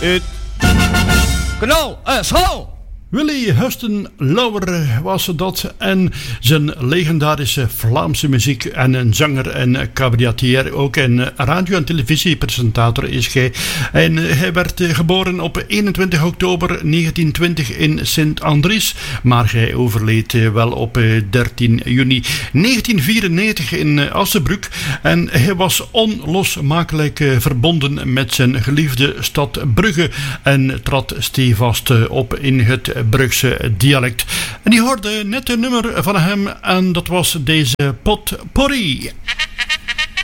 Genau, zo! Willy Huston Lower was dat en zijn legendarische Vlaamse muziek en een zanger en cabaretier, ook een radio- en televisiepresentator is hij. En hij werd geboren op 21 oktober 1920 in Sint-Andries, maar hij overleed wel op 13 juni 1994 in Assenbroek en hij was onlosmakelijk verbonden met zijn geliefde stad Brugge en trad stevast op in het Brugse dialect. En die hoorde net een nummer van hem en dat was deze Potpourri.